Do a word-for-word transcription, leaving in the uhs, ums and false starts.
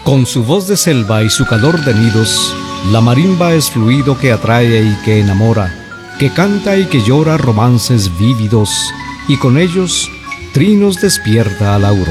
Con su voz de selva y su calor de nidos, la marimba es fluido que atrae y que enamora, que canta y que llora romances vívidos, y con ellos trinos despierta a la aurora.